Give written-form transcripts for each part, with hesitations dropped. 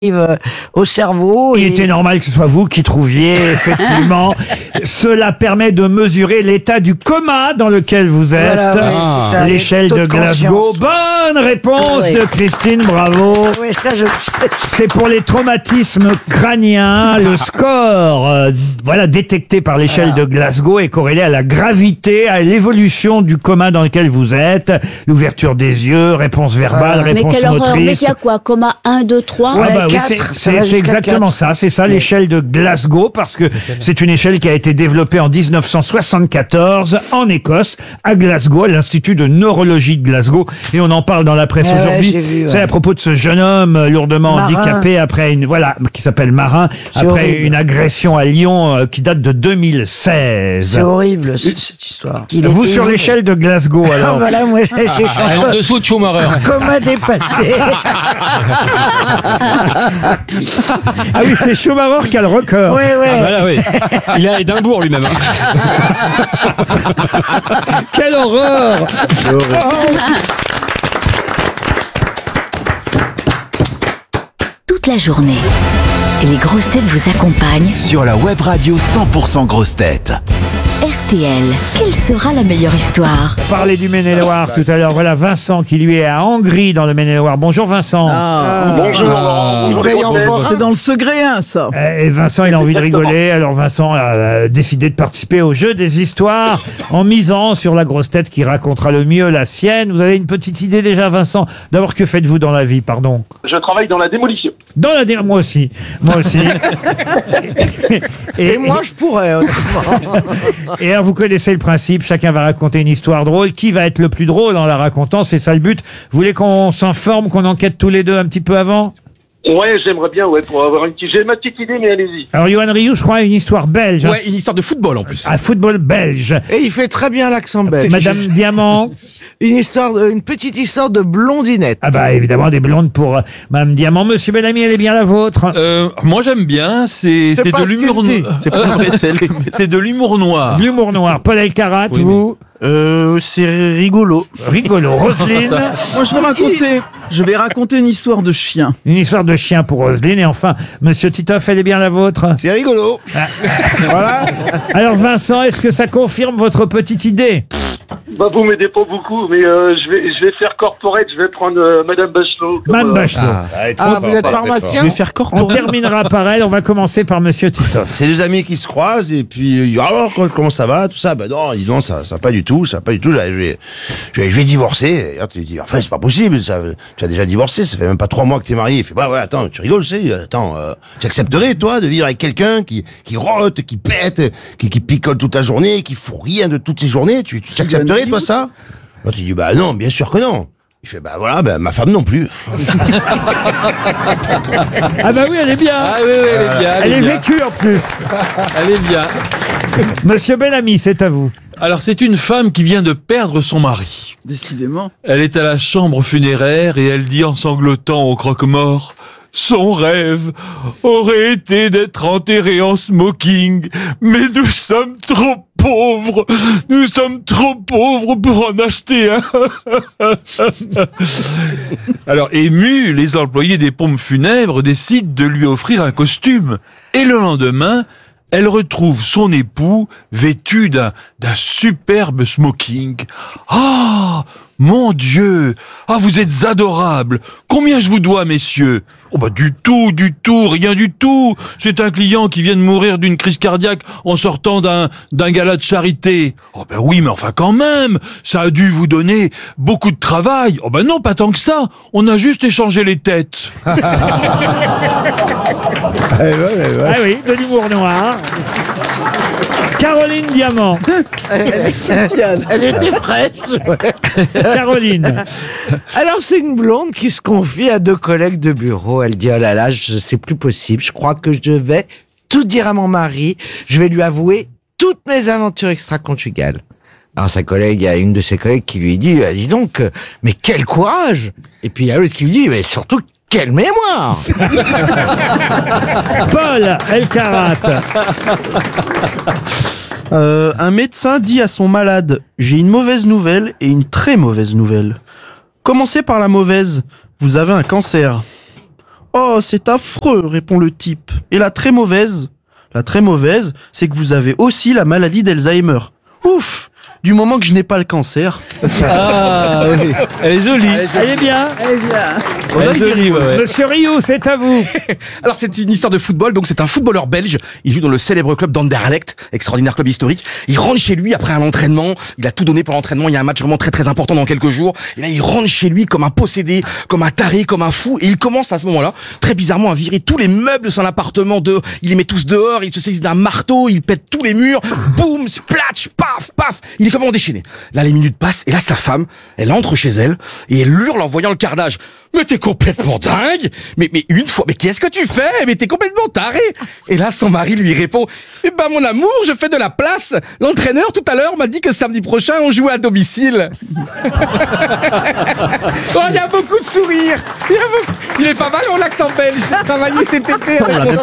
au cerveau. Il était normal que ce soit vous qui trouviez, effectivement. Cela permet de mesurer l'état du coma dans lequel vous êtes. Voilà, oui, c'est ça, l'échelle taux de Glasgow. conscience. Bonne réponse Oui. de Christine, bravo. Oui, ça je le sais. C'est pour les traumatismes crâniens. Le score, voilà, détecté par l'échelle de Glasgow est corrélé à la gravité, à l'évolution du coma dans lequel vous êtes. L'ouverture des yeux, réponse verbale, Mais réponse quelle horreur, mais motrice. il y a quoi? Coma 1, 2, 3? Ah bah oui, 4, c'est- ça va c'est jusqu'à exactement 4. ça. C'est ça l'échelle de Glasgow, parce que c'est une échelle qui a été développée en 1974 en Écosse, à Glasgow, à l'Institut de neurologie de Glasgow. Et on en parle dans la presse Ouais, aujourd'hui. j'ai vu, ouais. C'est à propos de ce jeune homme lourdement Marin. handicapé après qui s'appelle Marin, C'est après horrible. une agression à Lyon qui date de 2016. C'est horrible cette histoire. Vous sur l'échelle de Glasgow Ah, alors. voilà, moi j'ai En chanté dessous de Schumacher. coma dépassé. Ah oui, c'est Schumacher qui a le record. Oui, oui. Voilà, oui. Il est à Édimbourg lui-même. Quelle horreur! Toute la journée, les grosses têtes vous accompagnent. Sur la web radio 100% grosses têtes. RTL, quelle sera la meilleure histoire? Parler du Maine-et-Loire tout à l'heure. Voilà Vincent qui lui est à Hongrie dans le Maine-et-Loire. Bonjour Vincent. Bonjour Laurent, bonjour les grosses têtes. C'est dans le Segréen, ça. Et Vincent, il a envie de rigoler. Alors Vincent a décidé de participer au jeu des histoires en misant sur la grosse tête qui racontera le mieux la sienne. Vous avez une petite idée déjà, Vincent? D'abord, que faites-vous dans la vie, pardon? Je travaille dans la démolition. Dans la moi aussi. Moi aussi. Et moi, je pourrais, honnêtement. Et alors, vous connaissez le principe, chacun va raconter une histoire drôle. Qui va être le plus drôle en la racontant? C'est ça le but. Vous voulez qu'on s'informe, qu'on enquête tous les deux un petit peu avant? Ouais, j'aimerais bien, pour avoir une petite... J'ai ma petite idée, mais allez-y. Alors, Yoann Rioux, je crois, a une histoire belge. Ouais, une histoire de football en plus. Un football belge. Et il fait très bien l'accent belge. Madame Diamant. Une petite histoire de blondinette. Ah bah évidemment des blondes pour Madame Diamant. Monsieur Bellamy, elle est bien la vôtre. Moi j'aime bien, c'est C'est pas de ce l'humour qu'il dit. c'est de l'humour noir. L'humour noir. Paul Elkarat, Oui, vous C'est rigolo. rigolo. Roselyne, Moi, je vais raconter une histoire de chien. une histoire de chien pour Roselyne. Et enfin, Monsieur Titoff, elle est bien la vôtre. C'est rigolo. Voilà. Alors Vincent, est-ce que ça confirme votre petite idée? Bah, vous m'aidez pas beaucoup, mais je vais faire corporate, je vais prendre Madame Bachelot. comme, Mme Bachelot. Ah, vous êtes pharmacien? faire On terminera par elle. On va commencer par Monsieur Titoff. C'est deux amis qui se croisent et puis alors comment ça va tout ça, bah non dis donc ça va pas du tout, je vais divorcer. Et là, tu dis enfin c'est pas possible, tu as déjà divorcé, ça fait même pas 3 mois que t'es marié. Il fait bah ouais attends tu rigoles tu accepterais toi de vivre avec quelqu'un qui rote, qui pète, qui picole toute la journée, qui fout rien de toutes ses journées, tu accepterais toi ça? Là, tu dis bah non bien sûr que non. Il fait bah voilà ma femme non plus. Ah bah oui, elle est bien. Ah oui, elle est bien. Elle est bien. vécue en plus. Elle est bien. Monsieur Bellamy, c'est à vous. Alors c'est une femme qui vient de perdre son mari. Décidément. Elle est à la chambre funéraire et elle dit en sanglotant au croque-mort: son rêve aurait été d'être enterré en smoking, mais nous sommes trop pauvres. Nous sommes trop pauvres pour en acheter un. Alors, émus, les employés des pompes funèbres décident de lui offrir un costume. Et le lendemain, elle retrouve son époux vêtu d'un superbe smoking. Ah, mon Dieu! Ah, vous êtes adorables! Combien je vous dois, messieurs? Oh bah du tout, rien du tout! C'est un client qui vient de mourir d'une crise cardiaque en sortant d'un gala de charité. Oh bah oui, mais enfin quand même! Ça a dû vous donner beaucoup de travail. Oh bah non, pas tant que ça! On a juste échangé les têtes. Ah oui, de l'humour noir. Caroline Diamant. Elle était fraîche. Caroline. Alors c'est une blonde qui se confie à 2 collègues de bureau. Elle dit oh là là, c'est plus possible. Je crois que je vais tout dire à mon mari. Je vais lui avouer toutes mes aventures extra-conjugales. Alors il y a une de ses collègues qui lui dit dis donc, mais quel courage. Et puis il y a l'autre qui lui dit mais surtout quelle mémoire. Paul Elkarat. Un médecin dit à son malade « J'ai une mauvaise nouvelle et une très mauvaise nouvelle. Commencez par la mauvaise. Vous avez un cancer. » Oh, c'est affreux, répond le type. Et la très mauvaise? La très mauvaise, c'est que vous avez aussi la maladie d'Alzheimer. Ouf! Du moment que je n'ai pas le cancer. Ah, oui. Elle est jolie. Elle est bien. Elle est jolie, ouais. Monsieur Rioux, c'est à vous. Alors c'est une histoire de football, donc c'est un footballeur belge, il joue dans le célèbre club d'Anderlecht, extraordinaire club historique. Il rentre chez lui après un entraînement, il a tout donné pour l'entraînement, il y a un match vraiment très très important dans quelques jours, et là il rentre chez lui comme un possédé, comme un taré, comme un fou, et il commence à ce moment-là, très bizarrement, à virer tous les meubles de son appartement, il les met tous dehors, il se saisit d'un marteau, il pète tous les murs, boum, splatch, paf, paf, il est complètement déchaîné. Là les minutes passent, et là sa femme, elle entre chez elle, et elle hurle en voyant le carnage. Mais t'es complètement dingue! Mais une fois, mais qu'est-ce que tu fais? Mais t'es complètement taré! Et là, son mari lui répond, eh ben, mon amour, je fais de la place. L'entraîneur, tout à l'heure, m'a dit que samedi prochain, on jouait à domicile. Oh, il y a beaucoup de sourires. Il est pas mal, mon accent belge. J'ai travaillé cet été.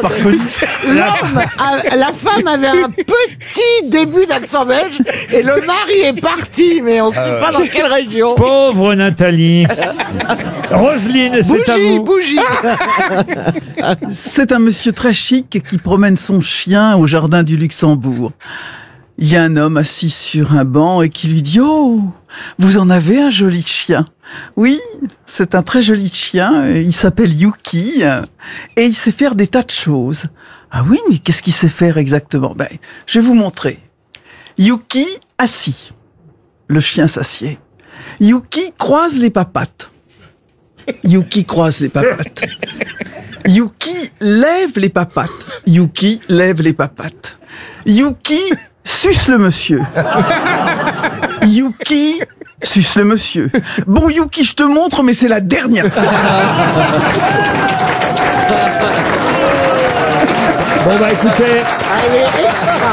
La femme avait un petit début d'accent belge et le mari est parti, mais on ne sait pas dans quelle région. Pauvre Nathalie. Roselyne, c'est à vous. Bougie. C'est un monsieur très chic qui promène son chien au jardin du Luxembourg. Il y a un homme assis sur un banc et qui lui dit « Oh, vous en avez un joli chien !» Oui, c'est un très joli chien, il s'appelle Yuki et il sait faire des tas de choses. Ah oui, mais qu'est-ce qu'il sait faire exactement? Je vais vous montrer. Yuki assis. Le chien s'assied. Yuki croise les papates. Yuki croise les papates. Yuki lève les papates. Yuki lève les papates. Yuki suce le monsieur. Yuki suce le monsieur. Bon Yuki, je te montre, mais c'est la dernière fois. Bon bah écoutez, Allez, extra.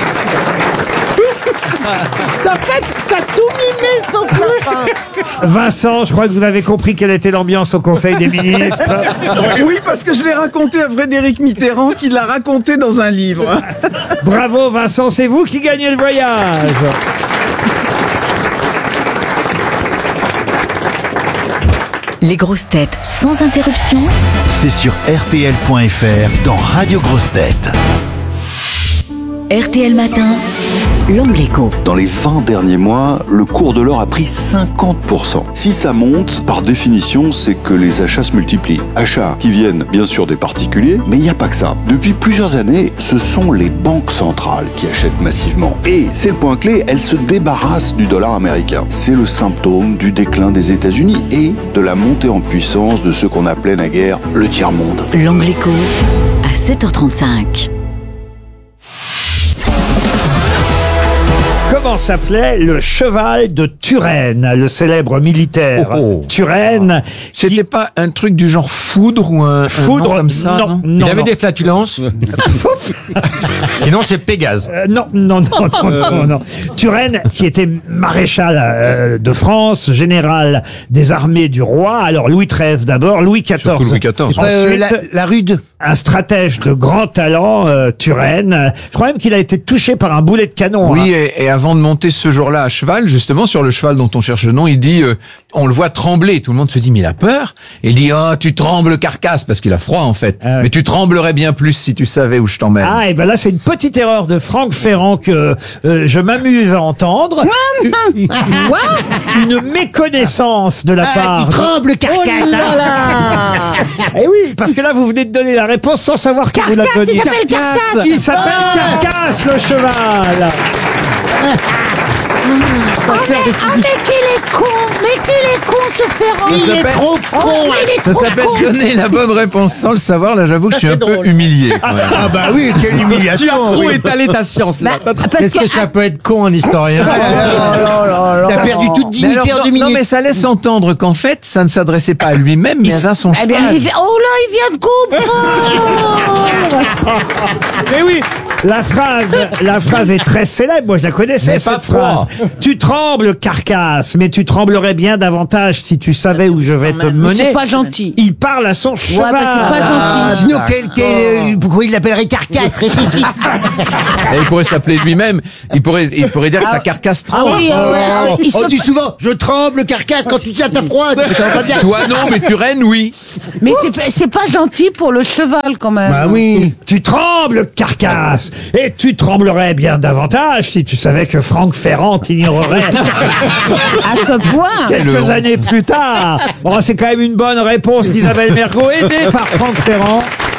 En fait, t'as tout mimé sauf le fin. Vincent, je crois que vous avez compris quelle était l'ambiance au Conseil des ministres. Oui, parce que je l'ai raconté à Frédéric Mitterrand, qui l'a raconté dans un livre. Bravo Vincent, c'est vous qui gagnez le voyage. Les grosses têtes sans interruption. C'est sur RTL.fr dans Radio Grosses Têtes. RTL Matin, l'Angle Écho. Dans les 20 derniers mois, le cours de l'or a pris 50%. Si ça monte, par définition, c'est que les achats se multiplient. Achats qui viennent bien sûr des particuliers, mais il n'y a pas que ça. Depuis plusieurs années, ce sont les banques centrales qui achètent massivement. Et c'est le point clé, elles se débarrassent du dollar américain. C'est le symptôme du déclin des États-Unis et de la montée en puissance de ce qu'on appelait naguère le tiers-monde. L'Angle Écho, à 7h35. Comment s'appelait le cheval de Turenne, le célèbre militaire Turenne? C'était pas un truc du genre foudre ou un Foudre, nom comme ça? non, Il non, avait non. des flatulences. Et non, c'est Pégase. Non. Turenne, qui était maréchal de France, général des armées du roi. Alors Louis XIII d'abord, Louis XIV. Surtout Louis XIV. Ensuite, La rude. un stratège de grand talent, Turenne. Je crois même qu'il a été touché par un boulet de canon. Oui, et avant de monter ce jour-là à cheval, justement, sur le cheval dont on cherche le nom, il dit, on le voit trembler. Tout le monde se dit, mais il a peur. Et il dit, oh, tu trembles carcasse, parce qu'il a froid, en fait. Ah ouais. Mais tu tremblerais bien plus si tu savais où je t'emmène. Ah, et ben là, c'est une petite erreur de Franck Ferrand que je m'amuse à entendre. Une méconnaissance de la part. Tu trembles, carcasse. Eh oui, parce que là, vous venez de donner la réponse sans savoir qui vous l'a Carcasse, donnée. il s'appelle Carcasse. Il s'appelle Carcasse, le cheval. Mais qu'il est con. Mais qu'il est con, ce Ferrand. Il est trop con. Ça s'appelle donner la bonne réponse sans le savoir. Là, j'avoue que je suis un peu humilié. Ouais. Ah bah oui, quelle humiliation. Tu as trop étalé ta science là. Qu'est-ce que ça peut être con, un historien? T'as perdu toute dignité en 2 minutes. Non, mais ça laisse entendre qu'en fait, ça ne s'adressait pas à lui-même, mais à son cheval. Oh là, il vient de comprendre. Mais oui, La phrase est très célèbre. Moi, je la connaissais, Mais cette pas froid. phrase. Tu trembles, carcasse, mais tu tremblerais bien davantage si tu savais où je vais te mener. C'est pas gentil. Il parle à son cheval. bah, c'est pas gentil. Sinon, pourquoi il l'appellerait carcasse? Réfléchis. Et il pourrait s'appeler lui-même. Il pourrait dire que sa carcasse tremble. Ah oui, On dit souvent, je tremble, carcasse, quand tu tiens ta froide. Mais ça va pas bien. Toi non, mais tu rennes, oui. Mais c'est pas gentil pour le cheval quand même. Bah oui. Tu trembles, carcasse, et tu tremblerais bien davantage si tu savais que Franck Ferrand t'ignorerait À ce point. quelques années plus tard. Bon, c'est quand même une bonne réponse d'Isabelle Mergo, aidée par Franck Ferrand.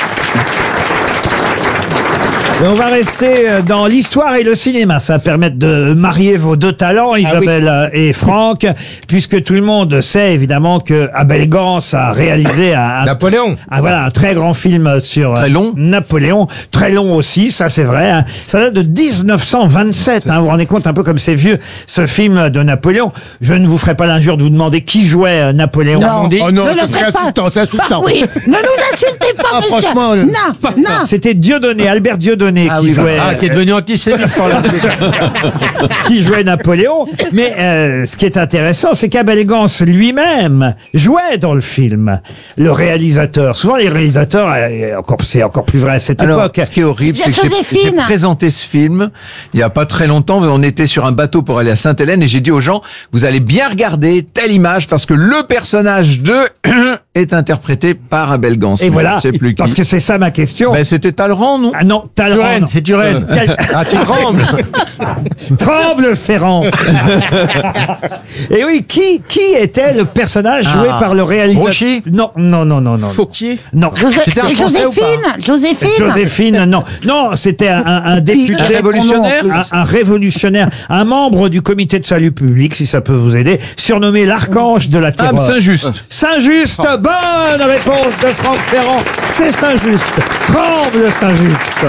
Et on va rester dans l'histoire et le cinéma. Ça va permettre de marier vos deux talents, Isabelle et Franck, puisque tout le monde sait évidemment que Abel Gans a réalisé Napoléon. un très grand film sur Très long. Napoléon. Très long aussi, ça c'est vrai. Hein. Ça date de 1927. Hein. Vous vous rendez compte un peu comme c'est vieux, ce film de Napoléon. Je ne vous ferai pas l'injure de vous demander qui jouait Napoléon. Non. Oh non, Ne le c'est faites pas. insultant, c'est insultant. Oui, ne nous insultez pas, Ah, monsieur. franchement, Non. C'était Dieudonné, Albert Dieudonné qui jouait. Qui est devenu antisémite par la suite. Qui jouait Napoléon. Mais ce qui est intéressant, c'est qu'Abel Gans lui-même jouait dans le film. Le réalisateur. Souvent, les réalisateurs, c'est encore plus vrai à cette Alors, époque. ce qui est horrible, c'est que j'ai Joséphine. présenté ce film il y a pas très longtemps. On était sur un bateau pour aller à Sainte-Hélène et j'ai dit aux gens, vous allez bien regarder telle image parce que le personnage de est interprété par Abel Gans. Et voilà, Je sais plus qui. parce que c'est ça ma question. Ben, c'était Talleyrand, non? Ah non, Talleyrand. Turenne, c'est Turenne. Ah, tu trembles. Tremble Ferrand. Et oui, qui était le personnage joué par le réalisateur? Grouchy. Non. Fauquier. Non. Joséphine. Joséphine, non. Non, c'était un député. Un révolutionnaire. Un révolutionnaire. Un membre du comité de salut public, si ça peut vous aider, surnommé l'archange de la terreur. Ah, Saint-Just. Saint-Just, bonne réponse de Franck Ferrand. C'est Saint-Just. Tremble Saint-Just.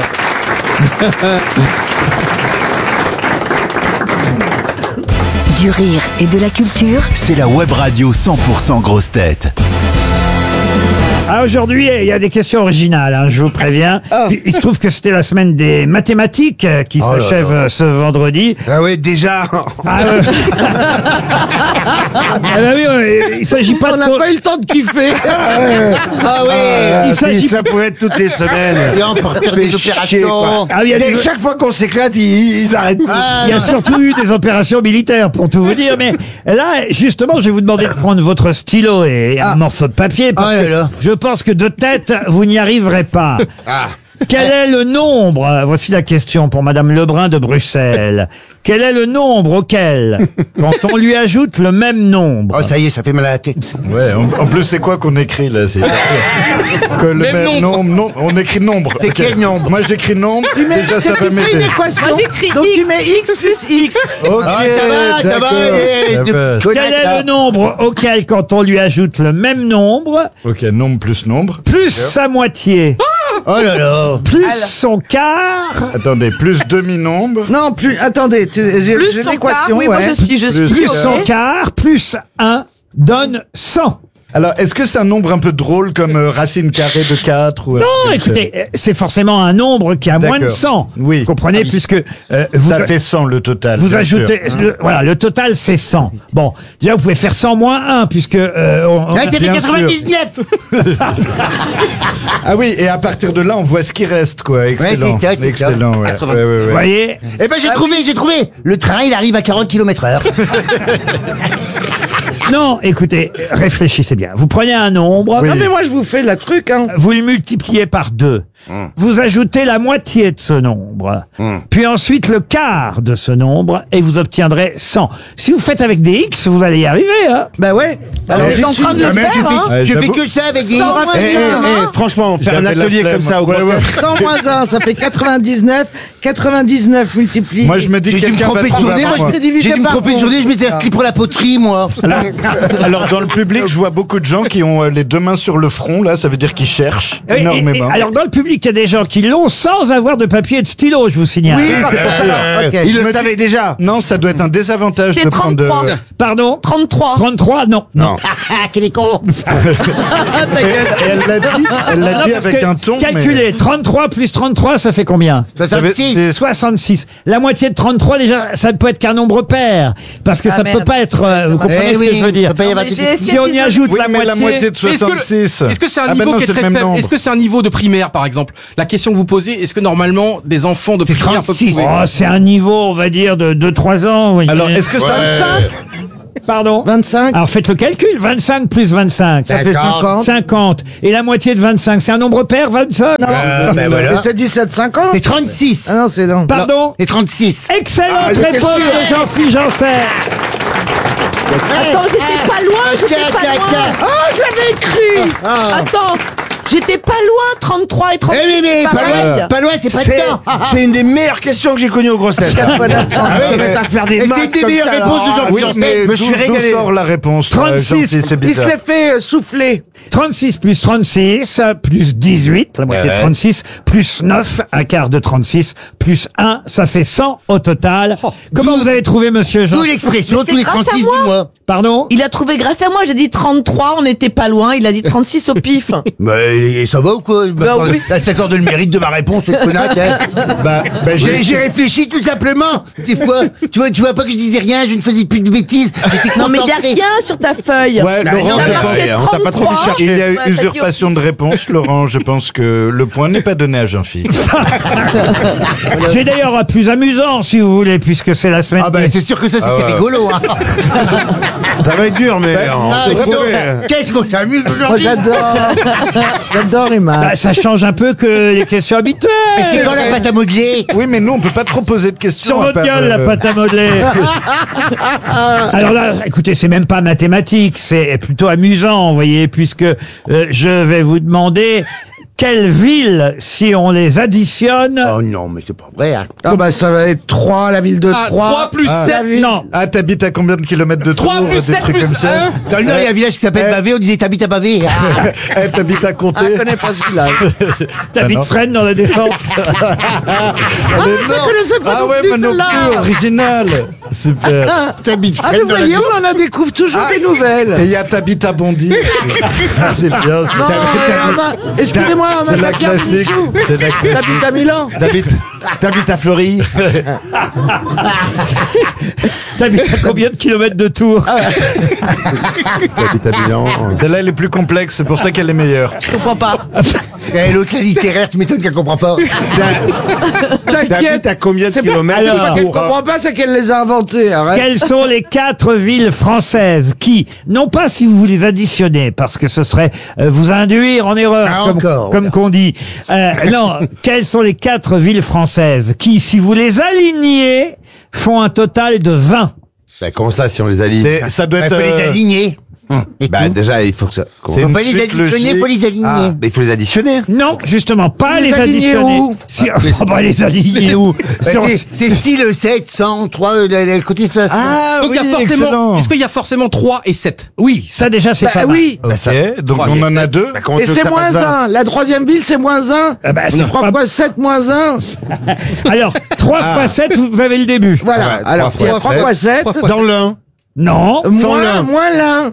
Du rire et de la culture. C'est la web radio 100% grosse tête. Ah, aujourd'hui, il y a des questions originales, hein, je vous préviens. Il se trouve que c'était la semaine des mathématiques qui s'achève ce vendredi. Ah oui, déjà. Ah, bah oui, il s'agit pas On n'a pas eu le temps de kiffer. Ah ouais. Il s'agit Ça pourrait être toutes les semaines. Et on peut faire des opérations. Ah, il y a des- Chaque fois qu'on s'éclate, ils arrêtent tout. Il y a surtout eu des opérations militaires, pour tout vous dire. Mais là, justement, je vais vous demander de prendre votre stylo et un morceau de papier. Parce que je pense que de tête, vous n'y arriverez pas. Quel est le nombre? Voici la question pour Madame Lebrun de Bruxelles. Quel est le nombre auquel, quand on lui ajoute le même nombre... Oh, ça y est, ça fait mal à la tête. Ouais, en plus, c'est quoi qu'on écrit là? C'est que le même nombre. Non, on écrit nombre. C'est quel nombre? Moi, j'écris nombre. Déjà, ça va m'aider. Moi j'écris donc tu mets X plus X. Ok, ça va, Quel est le nombre auquel, quand on lui ajoute le même nombre, Ok, nombre plus nombre. plus sa moitié, Oh là là. plus son quart... Attendez, plus demi-nombre. Non, plus. Attendez, j'ai Plus son quart, oui, moi je suis. Plus son quart, plus 1, donne 100. Alors, est-ce que c'est un nombre un peu drôle comme racine carrée de 4 ou... Non, écoutez, c'est forcément un nombre qui a moins de 100. Oui. Vous comprenez, puisque vous, Ça fait 100 le total. vous bien ajoutez... sûr. voilà, le total, c'est 100. Bon, déjà, vous pouvez faire 100 moins 1, puisque... Là, t'as fait Bien sûr. 99. Ah oui, et à partir de là, on voit ce qui reste, quoi. Excellent. c'est ça, c'est ça. Excellent, ouais. Ouais, ouais, ouais. vous voyez. Eh ben, j'ai trouvé. Le train, il arrive à 40 km/h. Non, écoutez, réfléchissez bien. Vous prenez un nombre, Non mais moi je vous fais la truc hein. vous le multipliez par 2. Vous ajoutez la moitié de ce nombre. Puis ensuite le quart de ce nombre et vous obtiendrez 100. Si vous faites avec des X, vous allez y arriver. Hein. Bah ouais. Alors j'y j'étais en train de le suis. faire hein. Ouais, Je fais j'avoue. que ça avec des Ça aura X. fait bien, Franchement, faire un J'avais la atelier flemme. comme ça au Ouais, ouais. 100 moins 1, ça fait 99. 99 multiplié. Moi, je me dis que J'ai dû me quelqu'un va tromper de trouver journée. avant Moi, moi. divisé j'ai dû me par tromper de 11. journée. Je m'étais inscrit pour la poterie, moi. Alors, dans le public, je vois beaucoup de gens qui ont les deux mains sur le front, là, ça veut dire qu'ils cherchent Et énormément. alors dans le public, public, il y a des gens qui l'ont sans avoir de papier et de stylo, je vous signale. Oui, c'est pour ça. Il le savait déjà. Non, ça doit être un désavantage C'est de prendre de... 33. Pardon 33. 33, non. Non. Quel est con. Elle l'a dit, Non, avec parce que un ton. calculez, 33 plus 33, ça fait combien 66. 66. La moitié de 33, déjà, ça ne peut être qu'un nombre pair. Parce que Ah, ça ne peut merde. pas être... vous comprenez ce que je veux dire? Si on y ajoute Oui, mais la moitié de Mais est-ce que 66. est-ce que c'est un Ah ben niveau non, qui est c'est le très même faible? nombre. Est-ce que c'est un niveau de primaire, par exemple? La question que vous posez, est-ce que normalement des enfants de primaire peuvent trouver? Oh, c'est un niveau, on va dire, de 2-3 ans. vous voyez. Alors, est-ce que ça... 25 Pardon 25 Alors faites le calcul, 25 plus 25. Ça fait 50. 50. Et la moitié de 25, c'est un nombre pair, 25 Non, ben voilà. c'est 17, 50. C'est 36. Ah non, c'est non. Pardon C'est 36. Excellente réponse de Jean-Philippe Janssen. Attends, j'étais pas loin, j'étais pas loin. Ah, j'avais écrit. Attends, j'étais pas loin, 33 et 36. mais c'est pareil. pas loin, c'est pas dedans. C'est une des meilleures questions que j'ai connues aux grosses têtes. Ah oui, à faire des Et maths c'est une des comme meilleures ça, réponses de alors. Jean-Philippe Oui, mais Je me suis d'où régalé. sort la réponse 36. Jean-Philippe, c'est Il se bizarre. l'est fait souffler. 36 plus 36, plus 18, la moitié de 36, plus 9, un quart de 36, plus 1, ça fait 100 au total. Comment vous avez trouvé, monsieur Jean? D'où l'expression, C'est tous les grâce à 36 du moi. mois. Pardon? Il a trouvé grâce à moi, j'ai dit 33, on n'était pas loin, il a dit 36 au pif. Mais ça va ou quoi? oui. Ça s'accorde le mérite de ma réponse, cette connasse, hein. J'ai réfléchi tout simplement. Des fois, tu vois pas que je disais rien, je ne faisais plus de bêtises. J'étais Non mais il y a concentré. rien sur ta feuille. Ouais, Laurent, Il y a je marqué pense- on t'a pas trop 33. il y a Ouais, eu t'as dit usurpation de réponse, Laurent. Je pense que le point n'est pas donné à Jean-Philippe. J'ai d'ailleurs un plus amusant, si vous voulez, puisque c'est la semaine. Ah ben c'est sûr que ça c'était rigolo, hein. Ça va être dur, mais on Ah, peut dis donc, trouver. qu'est-ce qu'on s'amuse Moi, aujourd'hui. j'adore les maths. Bah, ça change un peu que les questions habituelles. Et c'est quand la pâte à modeler? Oui, mais nous, on peut pas trop poser de questions. Sur à votre part, gueule, la pâte à modeler. Alors là, écoutez, c'est même pas mathématique, c'est plutôt amusant, vous voyez, puisque je vais vous demander quelle ville, si on les additionne... Oh non, mais c'est pas vrai, hein. Ah bah ça va être 3, la ville de 3. 3 plus 7. Non, Ah, t'habites à combien de kilomètres de Tours? 3 plus des 7 trucs plus comme ça 1. Dans le Nord, il y a un village qui s'appelle Bavé, on disait t'habites à Bavé. Ah. Eh, t'habites à Ah, Comté? je connais pas ce village. t'habites non. Fresnes dans la descente. Je connaissais pas Ah non ouais, plus moi non celle-là. plus, original. Super. T'habites Ah, mais vous voyez, on en découvre toujours des nouvelles. Et il y a t'habites à Bondy. C'est bien. Non, excusez-moi, C'est madame la Lagarde, classique. bonjour. C'est la classique. T'habites à Milan. T'habites à Fleury. T'habites à combien de kilomètres de Tours? T'habites à Milan. Celle-là, elle est plus complexe, c'est pour ça qu'elle est meilleure. Je comprends pas. Et l'autre, la littéraire, tu m'étonnes qu'elle comprend pas. T'inquiète. T'habites à combien de C'est pas kilomètres Alors, qu'elle comprend pas, c'est qu'elle les a inventés. Arrête. Quelles sont les 4 villes françaises qui, non pas si vous les additionnez, parce que ce serait vous induire en erreur, Ah, comme, encore, comme là. qu'on dit. Non, quelles sont les 4 villes françaises qui, si vous les alignez, font un total de 20? Bah, comment ça, si on les aligne? Ça doit Il être. faut les aligner. Et Bah, tout. déjà, il faut que ça. Faut une pas les suite additionner, logique. faut les aligner. Ah, mais il faut les additionner. Non, justement, pas Les les aligner additionner. où Si, oh, bah, les aligner où? Bah, Sur- c'est style 7, 100, 3, le côté ça. Ah, Donc il y a forcément. excellent. Est-ce qu'il y a forcément 3 et 7? Oui, ça déjà c'est Bah pas mal. oui. Ok, donc Ouais, on en c'est- a 2. Bah, comment Et tu veux c'est que ça moins fasse 1. La troisième ville, c'est moins 1. Ah bah, c'est 3 pas- fois 7 moins 1. Alors, 3 fois 7, vous avez le début. Voilà. Ouais, Alors, il y a 3 fois 7. Dans l'un. Non. Moins l'un.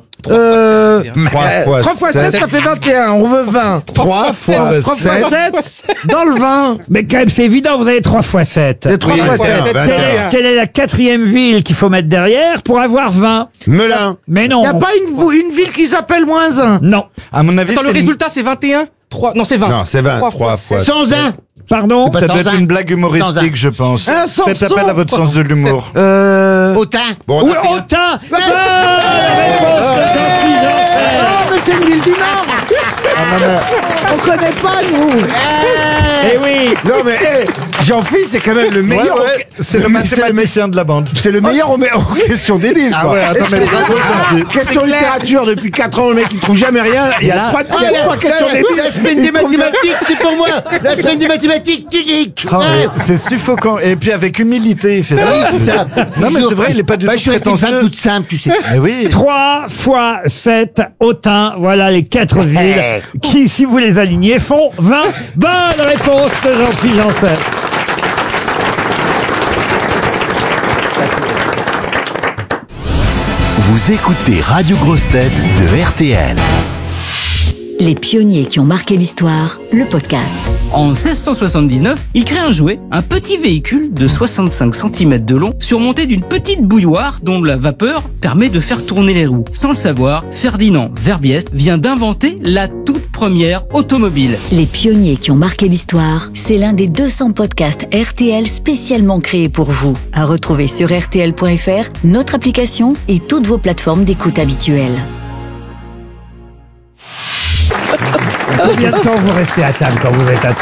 3 fois 7, ça fait 21. On veut 20. 3 fois 3 fois 7 dans le 20. Mais quand même, c'est évident, vous avez 3 fois 7. Et 3 fois 7. Quelle est la 4e ville qu'il faut mettre derrière pour avoir 20? Melun. Mais non. Il n'y a pas une ville qui s'appelle moins 1. Non. À mon avis, Attends, le c'est une- résultat c'est 21? 3. Non, c'est 20. Non, c'est 20. 3 3 fois. 101. Pardon? Pas ça doit sans être un. une blague Sans un. humoristique, je pense. Un sans Faites appel son. à votre sens de l'humour. Autain. Bon, Oui, Autun. Bonne réponse de Jean-Philippe Janssen. Ah, mais c'est une ville du Nord. On connaît pas, nous. Eh oui. non, mais, Jean-Philippe, c'est quand même le meilleur. Ouais, c'est le mathématicien de la bande. C'est le meilleur en question débile. Ah ouais, attends, mais bravo, Jean-Philippe. Question littérature depuis 4 ans, le mec il trouve jamais rien. Il y a pas de question débile. La semaine des mathématiques, c'est pour moi. La semaine des mathématiques, tu dis. Ah, mais c'est suffocant. Et puis avec humilité, il fait ça. Non, mais c'est vrai, il est pas du tout Je suis resté une femme prétentieux. toute simple, tu sais. Mais oui. 3 fois 7, Autun, voilà les 4 villes qui, si vous les alignez, font 20. Bonne réponse de Jean-Philippe Janssen. Vous écoutez Radio Grosse Tête de RTL. Les pionniers qui ont marqué l'histoire, le podcast. En 1679, il crée un jouet, un petit véhicule de 65 cm de long, surmonté d'une petite bouilloire dont la vapeur permet de faire tourner les roues. Sans le savoir, Ferdinand Verbiest vient d'inventer la toute première automobile. Les pionniers qui ont marqué l'histoire, c'est l'un des 200 podcasts RTL spécialement créés pour vous. À retrouver sur rtl.fr, notre application et toutes vos plateformes d'écoute habituelles. Combien de temps vous restez à table quand vous êtes à table?